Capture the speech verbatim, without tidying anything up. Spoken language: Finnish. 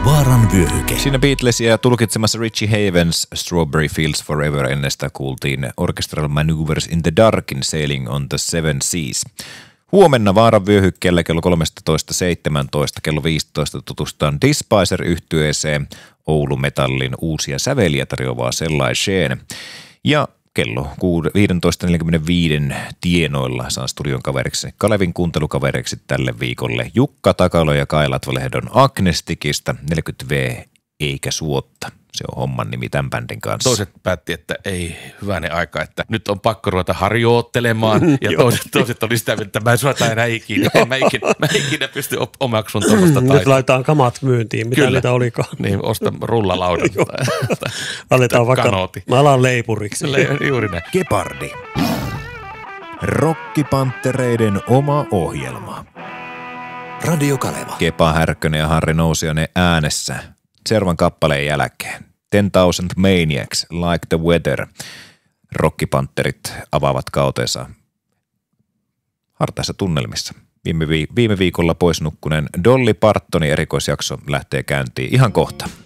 Vaaran vyöhyke. Siinä Beatlesia tulkitsemassa Richie Havens Strawberry Fields Forever ennestään kuultiin Orchestral Maneuvers in the Darkin Sailing on the Seven Seas. Huomenna Vaaran vyöhykkeellä kello kolmetoista seitsemäntoista, kello viisitoista tutustutaan Despicer-yhtyeeseen, Oulu Metallin uusia säveliä tarjoavaa sellaiseen. Ja kello viisitoista neljäkymmentäviisi tienoilla saan studion kaveriksi, Kalevin kuuntelukaveriksi tälle viikolle Jukka Takalo ja Kai Latva-Lehdon Agnestikista, neljäkymmentä vuotta eikä suotta. Se on homman nimi tämän bändin kanssa. Toiset päätti, että ei hyvänen aika, että nyt on pakko ruveta harjoittelemaan. Ja toiset, toiset oli sitä, että mä en suorata enää ikinä. Mä ikinä, mä ikinä pysty omaksun tuollaista taitoa. Nyt laitetaan kamat myyntiin, mitä Kyllä. niitä olikaan. Niin, osta rullalaudan tai, aletaan vaikka, kanooti. mä alan leipuriksi. Le, juuri näin. Gepardi. Rokkipanttereiden oma ohjelma. Radio Kaleva. Kepa Härkönen ja Harri Nousiainen äänessä. Seuraavan kappaleen jälkeen. Ten Thousand Maniacs, Like the Weather. Rokkipantterit avaavat kautensa hartaissa tunnelmissa. Viime, vi- viime viikolla pois nukkuneen Dolly Partonin erikoisjakso lähtee käyntiin ihan kohta.